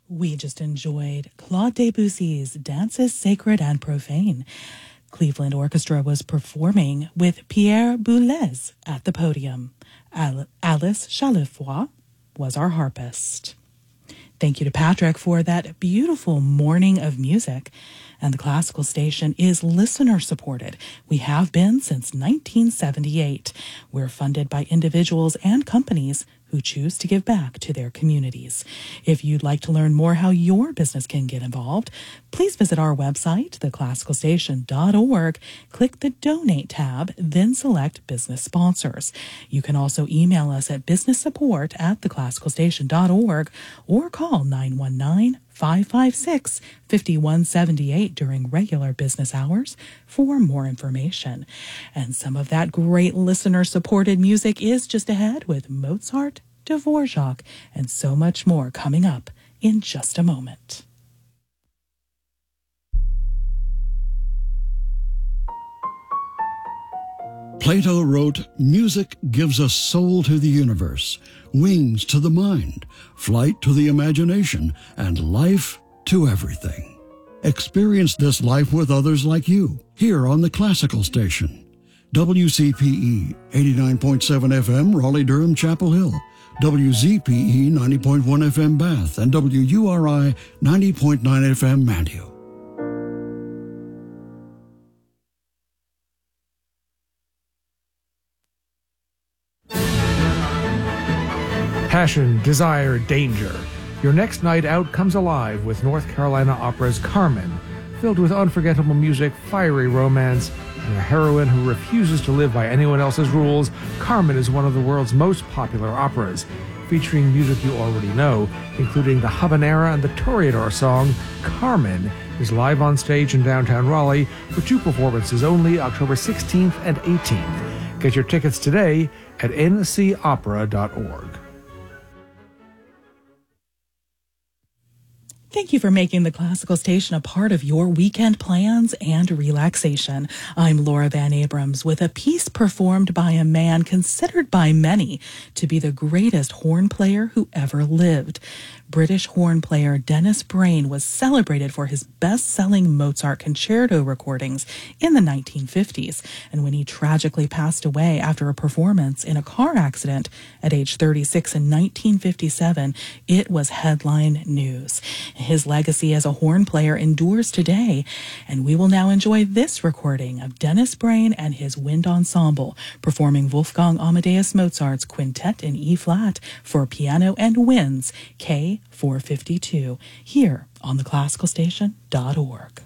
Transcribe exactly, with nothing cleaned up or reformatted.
We just enjoyed Claude Debussy's Dances Sacred and Profane. Cleveland Orchestra was performing with Pierre Boulez at the podium. Al- Alice Chalifroy was our harpist. Thank you to Patrick for that beautiful morning of music. And the Classical Station is listener-supported. We have been since nineteen seventy-eight. We're funded by individuals and companies who choose to give back to their communities. If you'd like to learn more how your business can get involved, please visit our website, the classical station dot org, click the Donate tab, then select Business Sponsors. You can also email us at businesssupport at the classical station dot org or call nine one nine, five five six, five one seven eight during regular business hours for more information. And some of that great listener-supported music is just ahead with Mozart, Dvorak, and so much more coming up in just a moment. Plato wrote, "Music gives a soul to the universe, wings to the mind, flight to the imagination, and life to everything." Experience this life with others like you, here on the Classical Station. W C P E eighty-nine point seven F M, Raleigh-Durham, Chapel Hill. W Z P E ninety point one F M, Bath. And W U R I ninety point nine F M, Manu. Passion, desire, danger. Your next night out comes alive with North Carolina Opera's Carmen, filled with unforgettable music, fiery romance, and a heroine who refuses to live by anyone else's rules. Carmen is one of the world's most popular operas, featuring music you already know, including the habanera and the toreador song. Carmen is live on stage in downtown Raleigh for two performances only, October sixteenth and eighteenth. Get your tickets today at n c opera dot org. Thank you for making the Classical Station a part of your weekend plans and relaxation. I'm Laura Van Abrams with a piece performed by a man considered by many to be the greatest horn player who ever lived. British horn player Dennis Brain was celebrated for his best-selling Mozart concerto recordings in the nineteen fifties, and when he tragically passed away after a performance in a car accident at age thirty-six in nineteen fifty-seven, it was headline news. His legacy as a horn player endures today, and we will now enjoy this recording of Dennis Brain and his wind ensemble performing Wolfgang Amadeus Mozart's Quintet in E-flat for piano and winds, K four fifty-two, here on the classical station dot org.